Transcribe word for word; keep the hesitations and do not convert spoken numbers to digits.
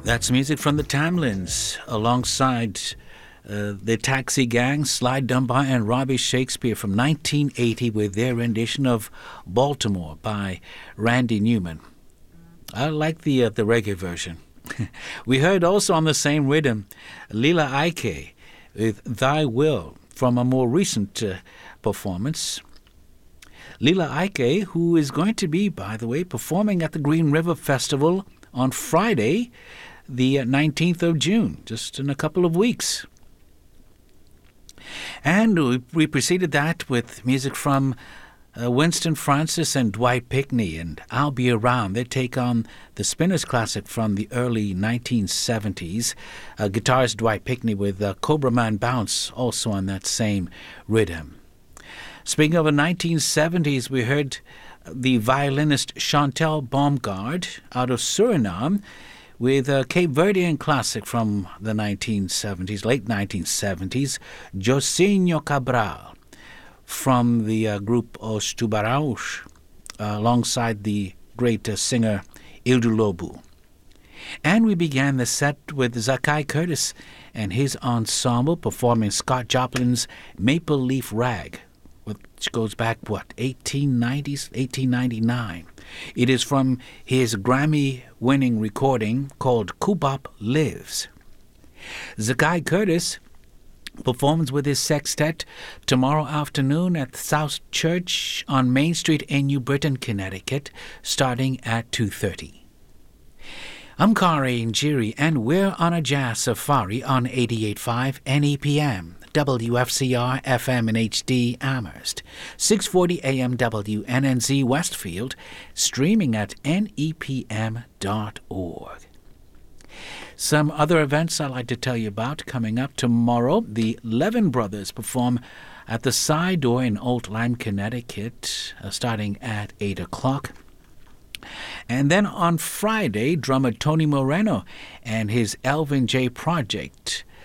That's music from the Tamlins alongside uh, the Taxi Gang, Sly Dunbar and Robbie Shakespeare from nineteen eighty with their rendition of Baltimore by Randy Newman. I like the uh, the reggae version. We heard also on the same rhythm Lila Ike with Thy Will from a more recent uh, performance. Lila Ike, who is going to be, by the way, performing at the Green River Festival on Friday, the nineteenth of June, just in a couple of weeks. And we, we preceded that with music from uh, Winston Francis and Dwight Pickney and I'll Be Around. They take on the Spinners classic from the early nineteen seventies. Uh, guitarist Dwight Pickney with uh, Cobra Man Bounce also on that same rhythm. Speaking of the nineteen seventies, we heard the violinist Chantal Baumgard out of Suriname with a Cape Verdean classic from the nineteen seventies, late nineteen seventies, Josinho Cabral from the uh, group Os Tubarões, uh, alongside the great uh, singer Ildo Lobo. And we began the set with Zakai Curtis and his ensemble performing Scott Joplin's Maple Leaf Rag, which goes back, what, eighteen nineties, eighteen ninety-nine. It is from his Grammy-winning recording called Kubop Lives. Zakai Curtis performs with his sextet tomorrow afternoon at South Church on Main Street in New Britain, Connecticut, starting at two thirty. I'm Kari Njiri, and we're on a jazz safari on eighty-eight point five N E P M, W F C R F M in H D Amherst, six forty A M W N N Z Westfield, streaming at N E P M dot org. Some other events I'd like to tell you about coming up tomorrow. The Levin Brothers perform at the Side Door in Old Lyme, Connecticut, uh, starting at eight o'clock. And then on Friday, drummer Tony Moreno and his Elvin J. Project